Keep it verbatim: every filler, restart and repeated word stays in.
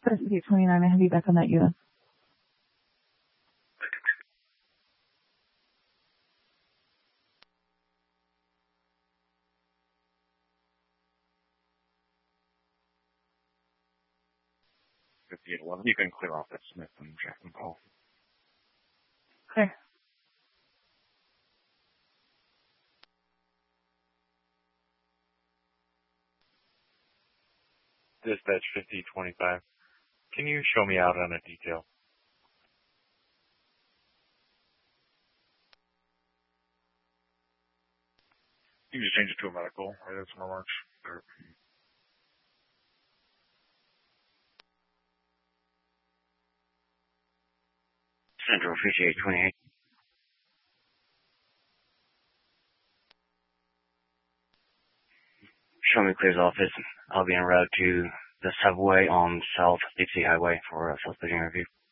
fifty-eight twenty-nine, I have you back on that unit. fifty-eight eleven, you can clear off at Smith and Jackson Hall. Clear. Dispatch fifty twenty-five, can you show me out on a detail? You can just change it to a medical, right? That's more much. Or... Central fifty-eight twenty-eight. Show me clears office. I'll be en route to the subway on South Dixie Highway for a suspect interview.